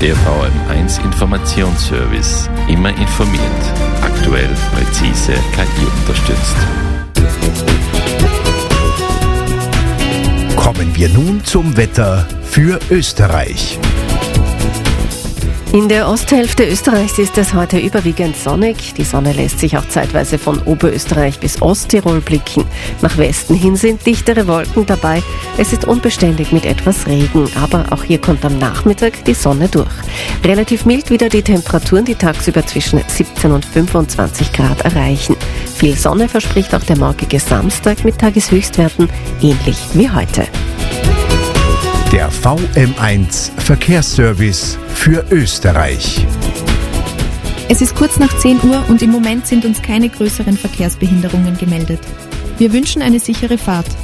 Der VM1 Informationsservice. Immer informiert. Aktuell, präzise, KI unterstützt. Kommen wir nun zum Wetter für Österreich. In der Osthälfte Österreichs ist es heute überwiegend sonnig. Die Sonne lässt sich auch zeitweise von Oberösterreich bis Osttirol blicken. Nach Westen hin sind dichtere Wolken dabei. Es ist unbeständig mit etwas Regen, aber auch hier kommt am Nachmittag die Sonne durch. Relativ mild wieder die Temperaturen, die tagsüber zwischen 17 und 25 Grad erreichen. Viel Sonne verspricht auch der morgige Samstag mit Tageshöchstwerten ähnlich wie heute. Der VM1 Verkehrsservice für Österreich. Es ist kurz nach 10 Uhr und im Moment sind uns keine größeren Verkehrsbehinderungen gemeldet. Wir wünschen eine sichere Fahrt.